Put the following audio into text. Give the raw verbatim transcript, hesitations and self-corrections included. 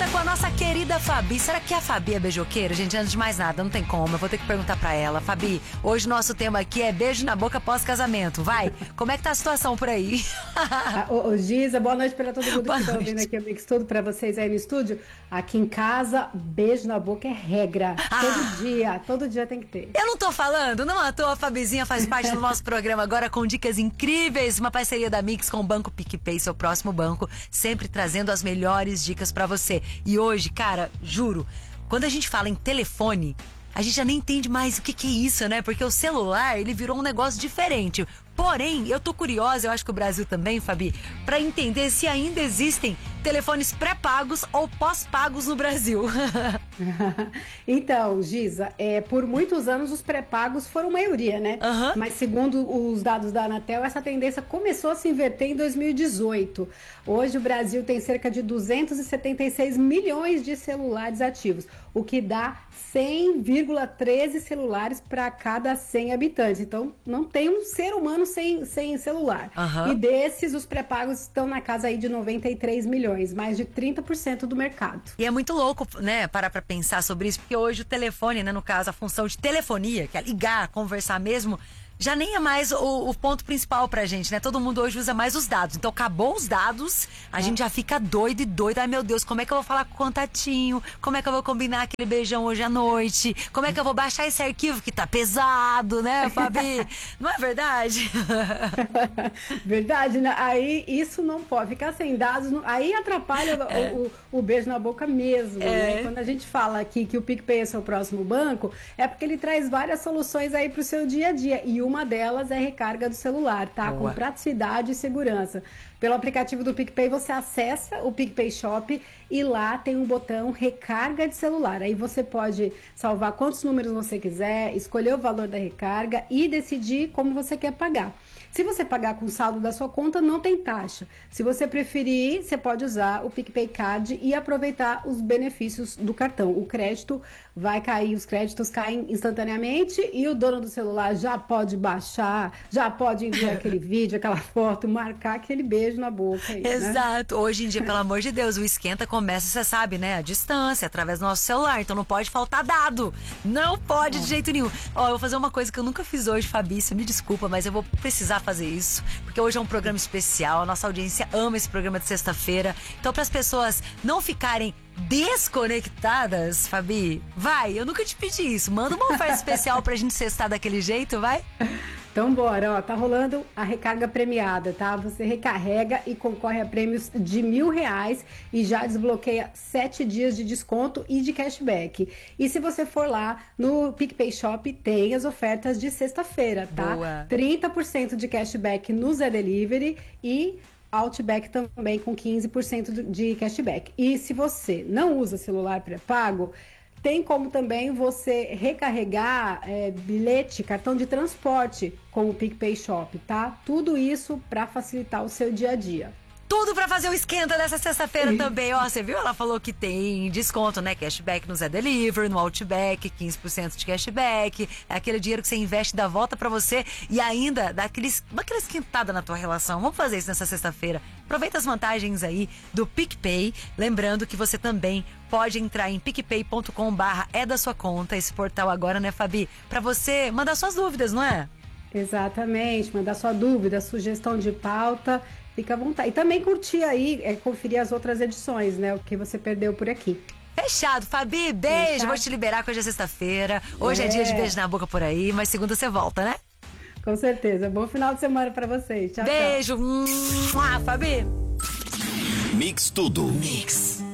volta com a nossa querida Fabi. Será que a Fabi é beijoqueira? Gente, antes de mais nada, não tem como. Eu vou ter que perguntar pra ela. Fabi, hoje nosso tema aqui é beijo na boca pós-casamento. Vai, como é que tá a situação por aí? Ah, ô, ô, Giza, boa noite pra todo mundo Boa que tá noite. ouvindo aqui o Mix Tudo, pra vocês aí no estúdio. Aqui em casa, beijo na boca é regra. Ah. Todo dia, todo dia tem que ter. Eu não tô falando, não à toa, a Fabizinha faz parte do nosso programa agora com dicas incríveis, uma parceria da Mix com o Banco PicPay, seu próximo banco, sempre trazendo as melhores dicas pra você. E hoje, cara, juro, quando a gente fala em telefone, a gente já nem entende mais o que que é isso, né? Porque o celular, ele virou um negócio diferente. Porém, eu tô curiosa, eu acho que o Brasil também, Fabi, pra entender se ainda existem telefones pré-pagos ou pós-pagos no Brasil. Então, Giza, é, por muitos anos os pré-pagos foram maioria, né? Aham. Mas segundo os dados da Anatel, essa tendência começou a se inverter em dois mil e dezoito. Hoje o Brasil tem cerca de duzentos e setenta e seis milhões de celulares ativos, o que dá cem vírgula treze celulares para cada cem habitantes. Então, não tem um ser humano sem, sem celular. Aham. E desses, os pré-pagos estão na casa aí de noventa e três milhões, mais de trinta por cento do mercado. E é muito louco, né, parar pra pensar sobre isso, porque hoje o telefone, né, no caso, a função de telefonia, que é ligar, conversar mesmo, já nem é mais o, o ponto principal pra gente, né? Todo mundo hoje usa mais os dados. Então, acabou os dados, a é. gente já fica doido e doido. Ai, meu Deus, como é que eu vou falar com o contatinho? Como é que eu vou combinar aquele beijão hoje à noite? Como é que eu vou baixar esse arquivo que tá pesado, né, Fabi? Não é verdade? Verdade, né? Aí isso não pode ficar sem dados, não- aí atrapalha É. o, o- o beijo na boca mesmo, É. né? Quando a gente fala aqui que o PicPay é seu próximo banco, é porque ele traz várias soluções aí pro seu dia a dia, e uma delas é recarga do celular, tá? Boa. Com praticidade e segurança. Pelo aplicativo do PicPay, você acessa o PicPay Shop e lá tem um botão recarga de celular. Aí você pode salvar quantos números você quiser, escolher o valor da recarga e decidir como você quer pagar. Se você pagar com o saldo da sua conta, não tem taxa. Se você preferir, você pode usar o PicPay Card e aproveitar os benefícios do cartão. O crédito vai cair, os créditos caem instantaneamente e o dono do celular já pode baixar, já pode enviar aquele vídeo, aquela foto, marcar aquele beijo na boca aí, né? Exato. Hoje em dia, pelo amor de Deus, o esquenta começa, você sabe, né? A distância, através do nosso celular. Então não pode faltar dado. Não pode de jeito nenhum. Ó, eu vou fazer uma coisa que eu nunca fiz hoje, Fabício. Me desculpa, mas eu vou precisar fazer isso. Porque hoje é um programa especial. A nossa audiência ama esse programa de sexta-feira. Então, para as pessoas não ficarem desconectadas, Fabi, vai, eu nunca te pedi isso. Manda uma oferta especial pra gente sextar daquele jeito, vai? Então bora, ó, tá rolando a recarga premiada, tá? Você recarrega e concorre a prêmios de mil reais e já desbloqueia sete dias de desconto e de cashback. E se você for lá no PicPay Shop, tem as ofertas de sexta-feira, tá? Boa. trinta por cento de cashback no Zé Delivery e Outback também com quinze por cento de cashback. E se você não usa celular pré-pago, tem como também você recarregar é, bilhete, cartão de transporte com o PicPay Shop, tá? Tudo isso para facilitar o seu dia a dia. Tudo pra fazer o esquenta dessa sexta-feira também. Ó, você viu? Ela falou que tem desconto, né? Cashback no Zé Delivery, no Outback, quinze por cento de cashback. É aquele dinheiro que você investe, dá volta pra você e ainda dá aqueles, aquela esquentada na tua relação. Vamos fazer isso nessa sexta-feira. Aproveita as vantagens aí do PicPay. Lembrando que você também pode entrar em picpay ponto com barra é da sua conta, esse portal agora, né, Fabi? Pra você mandar suas dúvidas, não é? Exatamente, mandar sua dúvida, sugestão de pauta, fica à vontade. E também curtir aí, é, conferir as outras edições, né? O que você perdeu por aqui. Fechado, Fabi, beijo. Fechado. Vou te liberar que hoje é sexta-feira. Hoje é. É. dia de beijo na boca por aí, mas segunda você volta, né? Com certeza. Bom final de semana para vocês. Tchau, tchau. Beijo. Mua, Fabi. Mix Tudo. Mix.